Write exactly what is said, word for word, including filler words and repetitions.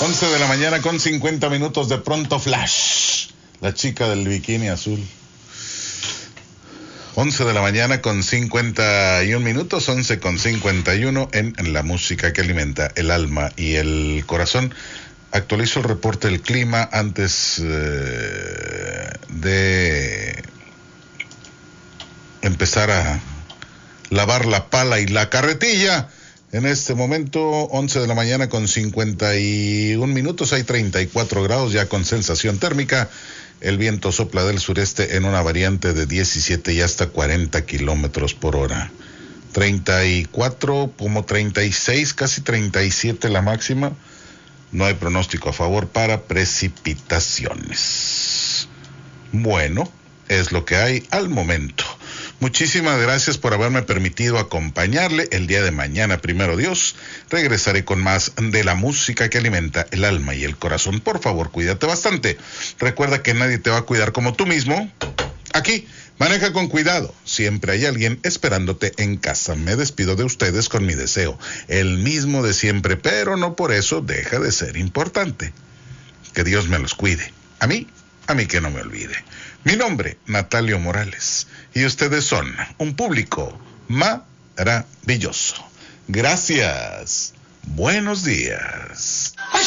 once de la mañana con cincuenta minutos de Pronto Flash. La chica del bikini azul. once de la mañana con cincuenta y un minutos, once con cincuenta y uno en, en la música que alimenta el alma y el corazón. Actualizo el reporte del clima antes eh, de empezar a lavar la pala y la carretilla. En este momento, once de la mañana con cincuenta y un minutos, hay treinta y cuatro grados ya con sensación térmica. El viento sopla del sureste en una variante de diecisiete y hasta cuarenta kilómetros por hora. treinta y cuatro, como treinta y seis, casi treinta y siete la máxima. No hay pronóstico a favor para precipitaciones. Bueno, es lo que hay al momento. Muchísimas gracias por haberme permitido acompañarle. El día de mañana, primero Dios, regresaré con más de la música que alimenta el alma y el corazón. Por favor, cuídate bastante. Recuerda que nadie te va a cuidar como tú mismo. Aquí, maneja con cuidado. Siempre hay alguien esperándote en casa. Me despido de ustedes con mi deseo, el mismo de siempre, pero no por eso deja de ser importante. Que Dios me los cuide. A mí, a mí que no me olvide. Mi nombre, Natalio Morales, y ustedes son un público maravilloso. Gracias. Buenos días.